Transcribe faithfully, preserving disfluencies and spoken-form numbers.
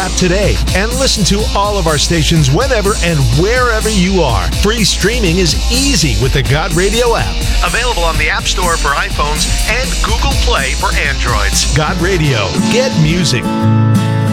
app today and listen to all of our stations whenever and wherever you are. Free streaming is easy with the God Radio app. Available on the App Store for iPhones and Google Play for Androids. God Radio. Get music.